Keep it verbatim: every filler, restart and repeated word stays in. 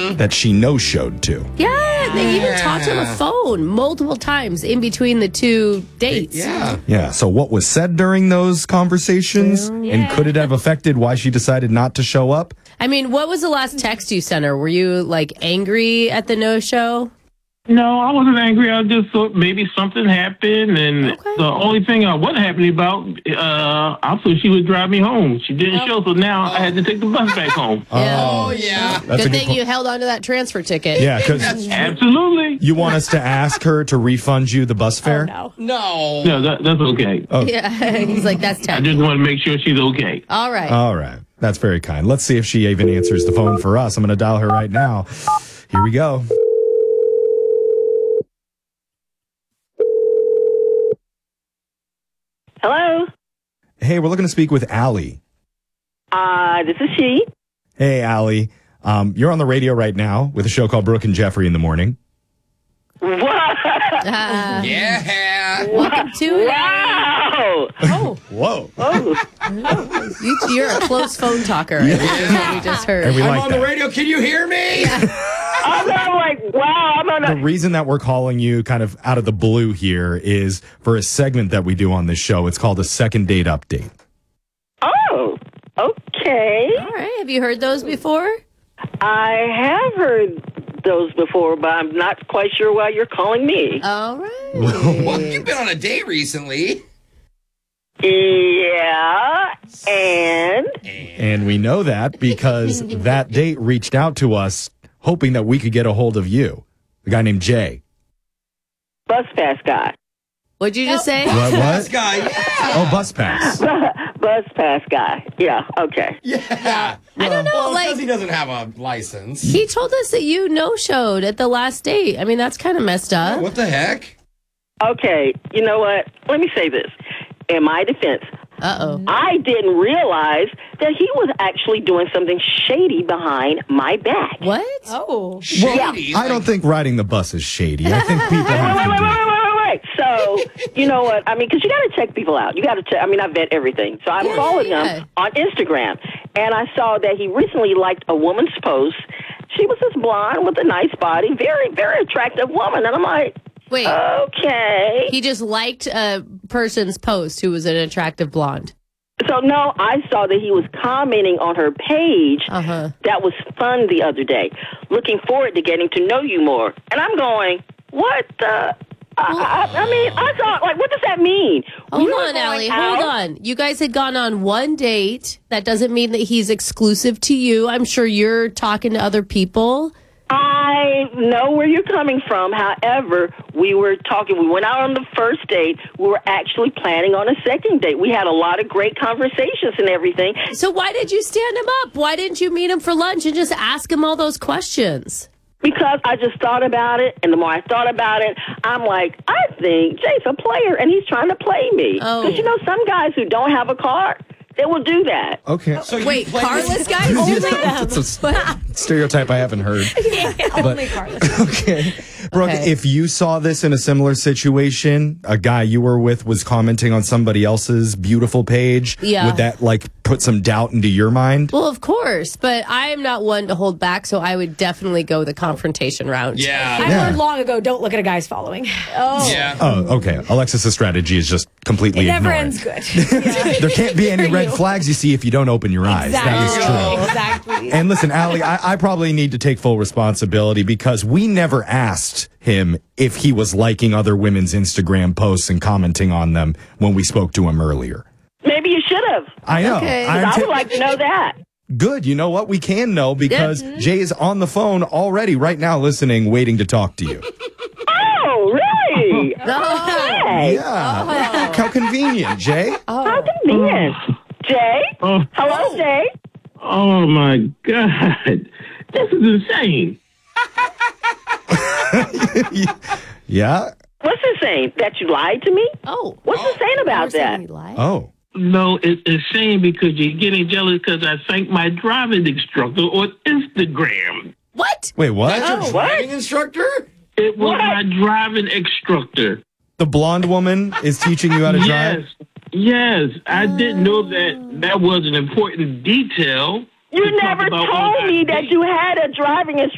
mm-hmm. that she no-showed to. Yeah, they even talked on the phone multiple times in between the two dates. Yeah. Yeah, so what was said during those conversations, yeah. and could it have affected why she decided not to show up? I mean, what was the last text you sent her? Were you, like, angry at the no-show? No, I wasn't angry. I just thought maybe something happened, and Okay. the only thing I wasn't happy about, uh, I thought she would drive me home. She didn't show, so now I had to take the bus back home. Oh, yeah. That's a Good good thing po- you held on to that transfer ticket. Yeah, because Absolutely. you want us to ask her to refund you the bus fare? Oh, no. No. No, that, that's okay. Oh. Yeah, he's like, that's I ten. just want to make sure she's okay. All right. All right. That's very kind. Let's see if she even answers the phone for us. I'm going to dial her right now. Here we go. Hello. Hey, we're looking to speak with Allie. Uh, this is she. Hey, Allie. Um, you're on the radio right now with a show called Brooke and Jeffrey in the Morning. What? Uh, Yeah. welcome to it. Wow. Oh, Whoa. Oh. you, you're a close phone talker. I think is what we just heard. And we I'm like on that. the radio. Can you hear me? I'm, I'm like, wow. I'm on The a. reason that we're calling you kind of out of the blue here is for a segment that we do on this show. It's called a second date update. Oh. Okay. All right. Have you heard those before? I have heard those before, but I'm not quite sure why you're calling me. All right. Well, you've been on a date recently. Yeah. And. And we know that because that date reached out to us hoping that we could get a hold of you. A guy named Jay. Bus pass guy. What'd you just say? What? This What? guy. Yeah. Oh, bus pass. Bus pass guy. Yeah. Okay. Yeah. I don't know, Well, like- because he doesn't have a license. He told us that you no-showed at the last date. I mean, that's kind of messed up. What the heck? Okay. You know what? Let me say this. In my defense, Uh-oh. I didn't realize that he was actually doing something shady behind my back. What? Oh. Shady. I don't think riding the bus is shady. I think people Wait, have wait, to wait, do wait, wait, wait, wait. So, you know what? I mean, because you got to check people out. You got to check. I mean, I vet everything. So I Yeah, followed yeah. him on Instagram, and I saw that he recently liked a woman's post. She was this blonde with a nice body, very, very attractive woman. And I'm like, Wait. okay. He just liked a person's post who was an attractive blonde. So, no, I saw that he was commenting on her page. Uh-huh. That was fun the other day. Looking forward to getting to know you more. And I'm going, what the? I, I, I mean, I thought, like, what does that mean? Hold We were on, going Allie. out. Hold on. You guys had gone on one date. That doesn't mean that he's exclusive to you. I'm sure you're talking to other people. I know where you're coming from. However, we were talking, we went out on the first date. We were actually planning on a second date. We had a lot of great conversations and everything. So why did you stand him up? Why didn't you meet him for lunch and just ask him all those questions? Because I just thought about it, and the more I thought about it, I'm like, I think Jay's a player, and he's trying to play me. Oh. Because, you know, some guys who don't have a car, they will do that. Okay. So you Wait, played carless with- guys do that? That's a stereotype I haven't heard. Only Carlos. Okay. Brooke, Okay. if you saw this in a similar situation, a guy you were with was commenting on somebody else's beautiful page, Yeah. would that like put some doubt into your mind? Well, of course, but I am not one to hold back, so I would definitely go the confrontation round. Yeah. I Yeah. learned long ago, don't look at a guy's following. Oh. Yeah. Oh, okay. Alexis's strategy is just completely It never ignoring. ends good. There can't be any For red you. flags you see if you don't open your eyes. That is true. Exactly. And listen, Allie, I, I probably need to take full responsibility because we never asked him if he was liking other women's Instagram posts and commenting on them when we spoke to him earlier. Maybe you should have. I know. Okay. I'm I ta- would like to know that. Good. You know what? We can know because Yeah. Jay is on the phone already right now listening, waiting to talk to you. Oh, really? Oh. Hey, Yeah. How convenient, Jay. how convenient. Jay? Oh. Hello, Jay? Oh, my God. This is insane. Yeah. What's it saying? That you lied to me? Oh. What's it saying about that? Oh. No, it, it's insane because you're getting jealous because I thanked my driving instructor on Instagram. What? Wait, what? That's your Oh, what? driving instructor? It was What? my driving instructor. The blonde woman is teaching you how to drive? Yes, yes. I didn't know that that was an important detail. You to talk never about on told our me that date. you had a driving instructor.